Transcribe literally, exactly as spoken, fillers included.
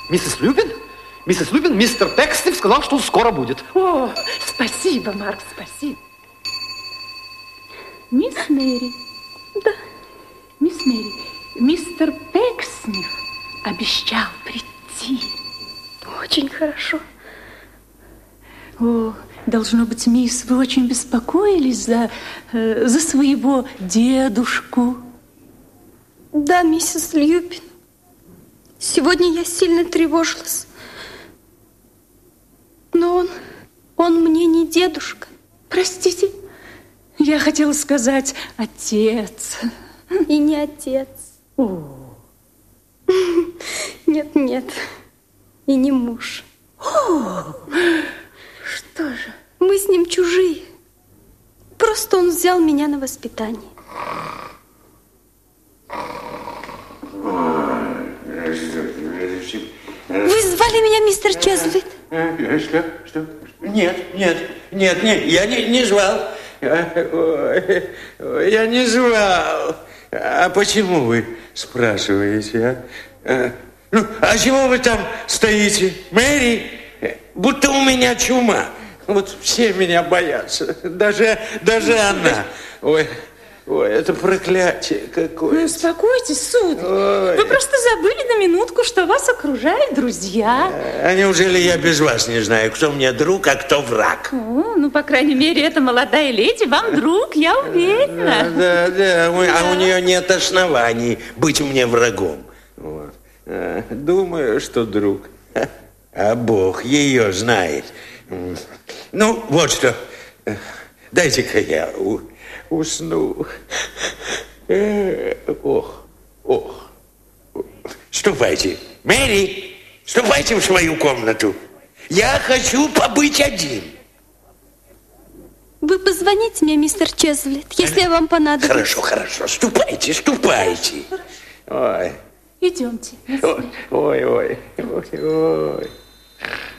Миссис Люпин? Миссис Люпин, мистер Пекснев сказал, что скоро будет. О, спасибо, Марк, спасибо. Мисс Мэри. Да. Мисс Мэри, мистер Пекснев обещал прийти. Очень хорошо. О, должно быть, мисс, вы очень беспокоились за, э, за своего дедушку. Да, миссис Люпин. Сегодня я сильно тревожилась. Но он, он мне не дедушка. Простите, я хотела сказать отец. И не отец. О. Нет, нет. И не муж. О, что же? Мы с ним чужие. Просто он взял меня на воспитание. Вы звали меня мистер Чезлит? Что? Что? Нет, нет, нет, нет, я не, не звал. Я не звал. А почему вы спрашиваете, а? Ну, а чего вы там стоите, Мэри? Будто у меня чума. Вот все меня боятся. Даже, даже она. Ой, ой, это проклятие какое-то. Ну, успокойтесь, сударь. Ой. Вы просто забыли на минутку, что вас окружают друзья. А неужели я без вас не знаю, кто мне друг, а кто враг? О, ну, по крайней мере, эта молодая леди вам друг, я уверена. Да, да, да. А у нее нет оснований быть мне врагом. Вот. Думаю, что друг. А Бог ее знает. Ну, вот что. Дайте-ка я у, усну. Ох, ох. Ступайте. Мэри, ступайте в свою комнату. Я хочу побыть один. Вы позвоните мне, мистер Чезлит, если я вам понадоблюсь. Хорошо, хорошо. Ступайте, ступайте. Ой. Идемте. Ой, ой, ой, ой, ой.